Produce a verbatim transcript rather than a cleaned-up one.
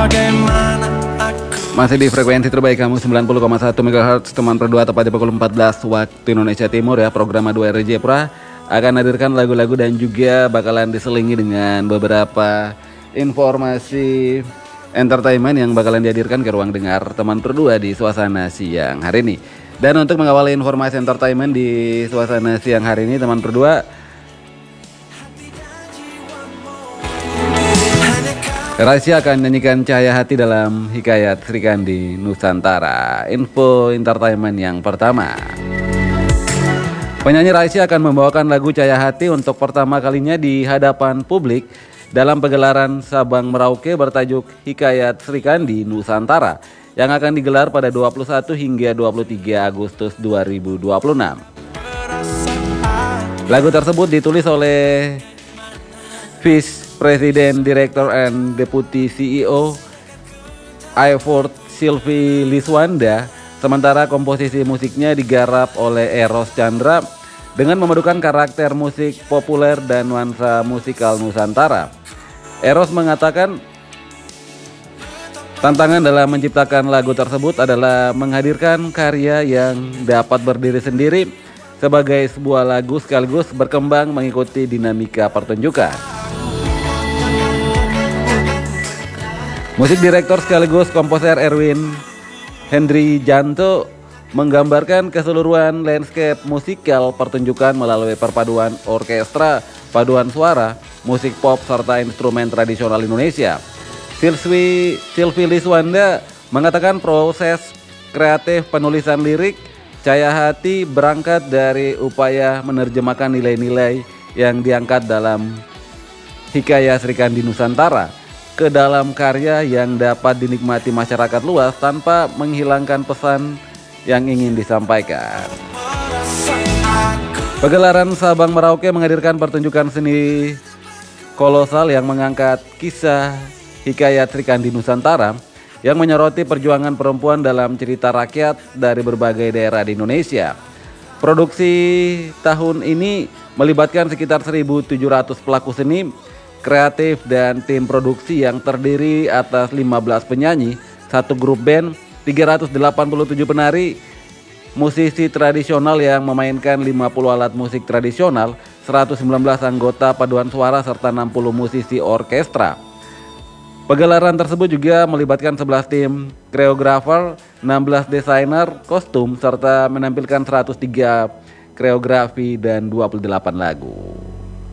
bagaimana aku. Masih di frekuensi terbaik kamu sembilan puluh koma satu megahertz teman berdua, tepat di pukul empat belas waktu Indonesia Timur ya. Program dua R J Pra akan hadirkan lagu-lagu dan juga bakalan diselingi dengan beberapa informasi entertainment yang bakalan dihadirkan ke ruang dengar teman berdua di suasana siang hari ini. Dan untuk mengawali informasi entertainment di suasana siang hari ini teman berdua, Raisya akan nyanyikan Cahaya Hati dalam Hikayat Srikandi Nusantara. Info entertainment yang pertama, penyanyi Raisya akan membawakan lagu Cahaya Hati untuk pertama kalinya di hadapan publik dalam pegelaran Sabang Merauke bertajuk Hikayat Srikandi Nusantara yang akan digelar pada dua puluh satu hingga dua puluh tiga Agustus dua ribu dua puluh enam. Lagu tersebut ditulis oleh Vice Presiden, Director and Deputy C E O iFord Sylvie Liswanda, sementara komposisi musiknya digarap oleh Eros Chandra dengan memadukan karakter musik populer dan nuansa musikal Nusantara. Eros mengatakan tantangan dalam menciptakan lagu tersebut adalah menghadirkan karya yang dapat berdiri sendiri sebagai sebuah lagu sekaligus berkembang mengikuti dinamika pertunjukan. Musik direktor sekaligus komposer Erwin Hendry Janto menggambarkan keseluruhan landscape musikal pertunjukan melalui perpaduan orkestra, paduan suara, musik pop, serta instrumen tradisional Indonesia. Sylvie, Sylvie Liswanda mengatakan proses kreatif penulisan lirik Cahaya Hati berangkat dari upaya menerjemahkan nilai-nilai yang diangkat dalam Hikayat Srikandi Nusantara ke dalam karya yang dapat dinikmati masyarakat luas tanpa menghilangkan pesan yang ingin disampaikan. Pegelaran Sabang Merauke menghadirkan pertunjukan seni kolosal yang mengangkat kisah Hikayat Srikandi Nusantara yang menyoroti perjuangan perempuan dalam cerita rakyat dari berbagai daerah di Indonesia. Produksi tahun ini melibatkan sekitar seribu tujuh ratus pelaku seni kreatif dan tim produksi yang terdiri atas lima belas penyanyi, satu grup band, tiga ratus delapan puluh tujuh penari, musisi tradisional yang memainkan lima puluh alat musik tradisional, seratus sembilan belas anggota paduan suara serta enam puluh musisi orkestra. Pegelaran tersebut juga melibatkan sebelas tim koreografer, enam belas desainer kostum serta menampilkan seratus tiga koreografi dan dua puluh delapan lagu.